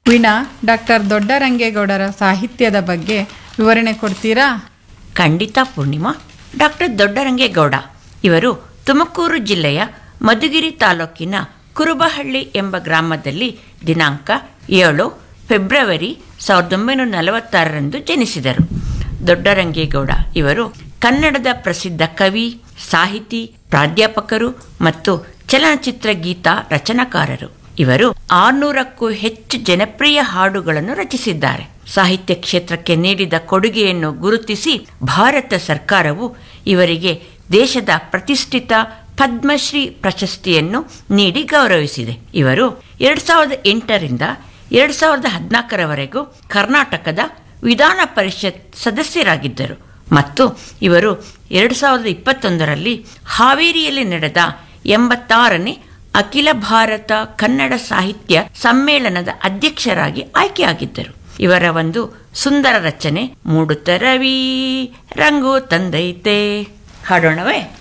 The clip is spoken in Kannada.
ವೀಣಾ, ಡಾಕ್ಟರ್ ದೊಡ್ಡರಂಗೇಗೌಡರ ಸಾಹಿತ್ಯದ ಬಗ್ಗೆ ವಿವರಣೆ ಕೊಡ್ತೀರಾ? ಖಂಡಿತ ಪೂರ್ಣಿಮಾ. ಡಾಕ್ಟರ್ ದೊಡ್ಡರಂಗೇಗೌಡ ಇವರು ತುಮಕೂರು ಜಿಲ್ಲೆಯ ಮಧುಗಿರಿ ತಾಲೂಕಿನ ಕುರುಬಹಳ್ಳಿ ಎಂಬ ಗ್ರಾಮದಲ್ಲಿ ದಿನಾಂಕ 7 ಫೆಬ್ರವರಿ 1946ರಂದು ಜನಿಸಿದರು. ದೊಡ್ಡರಂಗೇಗೌಡ ಇವರು ಕನ್ನಡದ ಪ್ರಸಿದ್ಧ ಕವಿ, ಸಾಹಿತಿ, ಪ್ರಾಧ್ಯಾಪಕರು ಮತ್ತು ಚಲನಚಿತ್ರ ಗೀತ ರಚನಾಕಾರರು. ಇವರು 600ಕ್ಕೂ ಹೆಚ್ಚು ಜನಪ್ರಿಯ ಹಾಡುಗಳನ್ನು ರಚಿಸಿದ್ದಾರೆ. ಸಾಹಿತ್ಯ ಕ್ಷೇತ್ರಕ್ಕೆ ನೀಡಿದ ಕೊಡುಗೆಯನ್ನು ಗುರುತಿಸಿ ಭಾರತ ಸರ್ಕಾರವು ಇವರಿಗೆ ದೇಶದ ಪ್ರತಿಷ್ಠಿತ ಪದ್ಮಶ್ರೀ ಪ್ರಶಸ್ತಿಯನ್ನು ನೀಡಿ ಗೌರವಿಸಿದೆ. ಇವರು 2008ರಿಂದ 2014ರವರೆಗೂ ಕರ್ನಾಟಕದ ವಿಧಾನ ಪರಿಷತ್ ಸದಸ್ಯರಾಗಿದ್ದರು ಮತ್ತು ಇವರು 2021ರಲ್ಲಿ ಹಾವೇರಿಯಲ್ಲಿ ನಡೆದ 86ನೇ ಅಖಿಲ ಭಾರತ ಕನ್ನಡ ಸಾಹಿತ್ಯ ಸಮ್ಮೇಳನದ ಅಧ್ಯಕ್ಷರಾಗಿ ಆಯ್ಕೆಯಾಗಿದ್ದರು. ಇವರ ಒಂದು ಸುಂದರ ರಚನೆ ಮೂಡುತ್ತ ರವಿ ರಂಗು ತಂದೈತೆ, ಹಾಡೋಣವೇ?